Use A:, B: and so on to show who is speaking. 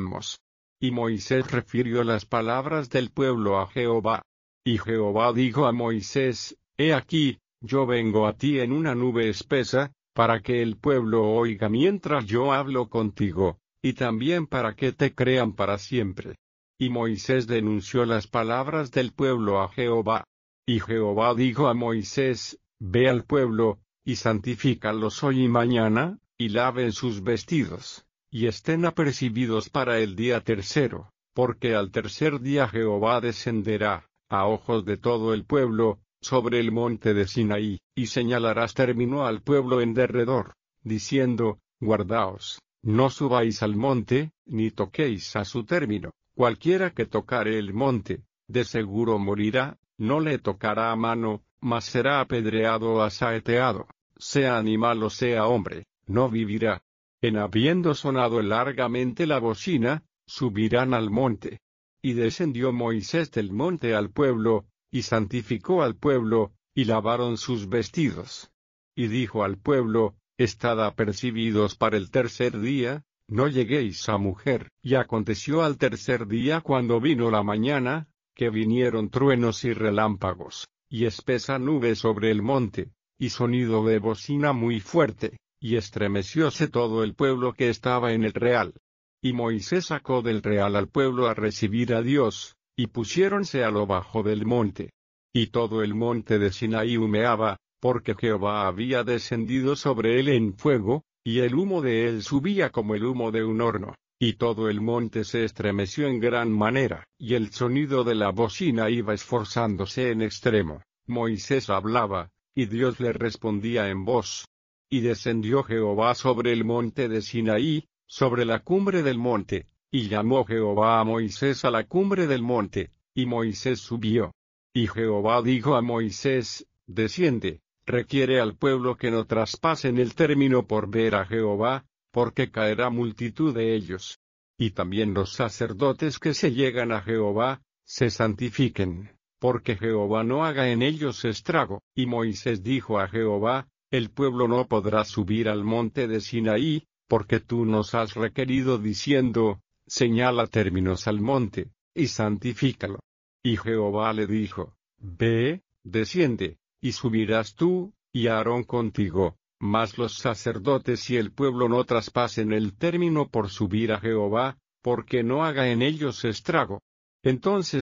A: Y Moisés refirió las palabras del pueblo a Jehová. Y Jehová dijo a Moisés: He aquí, yo vengo a ti en una nube espesa, para que el pueblo oiga mientras yo hablo contigo, y también para que te crean para siempre. Y Moisés denunció las palabras del pueblo a Jehová. Y Jehová dijo a Moisés: Ve al pueblo, y santifícalos hoy y mañana, y laven sus vestidos, y estén apercibidos para el día tercero, porque al tercer día Jehová descenderá, a ojos de todo el pueblo, sobre el monte de Sinaí, y señalarás término al pueblo en derredor, diciendo: Guardaos, no subáis al monte, ni toquéis a su término. Cualquiera que tocare el monte, de seguro morirá, no le tocará a mano, mas será apedreado o asaeteado, sea animal o sea hombre, no vivirá. En habiendo sonado largamente la bocina, subirán al monte. Y descendió Moisés del monte al pueblo, y santificó al pueblo, y lavaron sus vestidos. Y dijo al pueblo: Estad apercibidos para el tercer día, no lleguéis a mujer. Y aconteció al tercer día, cuando vino la mañana, que vinieron truenos y relámpagos, y espesa nube sobre el monte, y sonido de bocina muy fuerte, y estremecióse todo el pueblo que estaba en el real. Y Moisés sacó del real al pueblo a recibir a Dios, y pusiéronse a lo bajo del monte. Y todo el monte de Sinaí humeaba, porque Jehová había descendido sobre él en fuego, y el humo de él subía como el humo de un horno. Y todo el monte se estremeció en gran manera, y el sonido de la bocina iba esforzándose en extremo. Moisés hablaba, y Dios le respondía en voz. Y descendió Jehová sobre el monte de Sinaí, sobre la cumbre del monte, y llamó Jehová a Moisés a la cumbre del monte, y Moisés subió. Y Jehová dijo a Moisés: Desciende, requiere al pueblo que no traspasen el término por ver a Jehová, porque caerá multitud de ellos. Y también los sacerdotes que se llegan a Jehová, se santifiquen, porque Jehová no haga en ellos estrago. Y Moisés dijo a Jehová: El pueblo no podrá subir al monte de Sinaí, porque tú nos has requerido diciendo: Señala términos al monte, y santifícalo. Y Jehová le dijo: Ve, desciende, y subirás tú, y Aarón contigo, mas los sacerdotes y el pueblo no traspasen el término por subir a Jehová, porque no haga en ellos estrago. Entonces